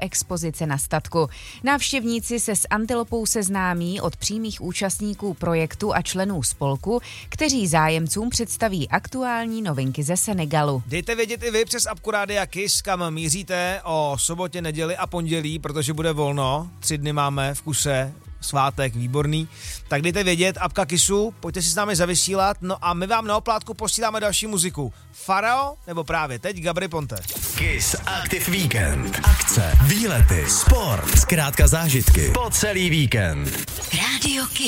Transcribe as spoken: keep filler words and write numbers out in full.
expozice na statku. Návštěvníci se s antilopou seznámí od přímých účastníků projektu a členů spolku, kteří zájemcům představí aktuální novinky ze Senegalu. Dejte vědět i vy přes apku Rádia Kiss, kam míříte o sobotě, neděli a pondělí, protože bude volno. Tři dny máme v kuse, svátek, výborný. Tak dejte vědět, apka Kissu, pojďte si s námi zavysílat, no a my vám na oplátku posíláme další muziku. Farao, nebo právě teď Gabry Ponte. Kiss Active Weekend. Akce, výlety, sport, zkrátka zážitky po celý víkend. Rádio Kiss.